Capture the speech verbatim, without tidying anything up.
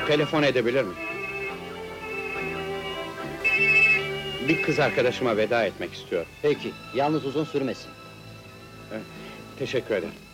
Telefon edebilir mi? Bir kız arkadaşıma veda etmek istiyorum. Peki, yalnız uzun sürmesin. Teşekkür ederim.